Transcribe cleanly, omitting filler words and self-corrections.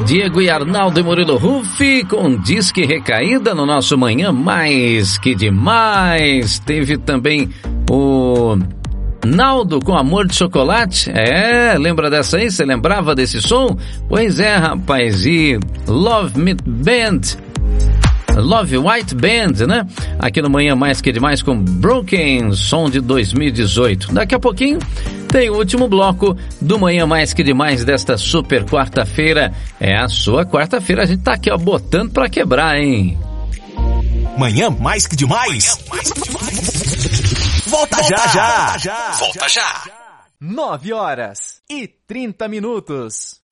Diego e Arnaldo e Murilo Ruffi com Disque Recaída no nosso Manhã Mais Que Demais. Teve também o Naldo com Amor de Chocolate. Lembra dessa aí? Você lembrava desse som? Pois é, rapaz. E Love White Band, né? Aqui no Manhã Mais Que Demais com Broken, som de 2018. Daqui a pouquinho tem o último bloco do Manhã Mais Que Demais desta super quarta-feira. É a sua quarta-feira, a gente tá aqui, ó, botando pra quebrar, hein? Manhã Mais Que Demais. Volta já. 9 horas e 30 minutos.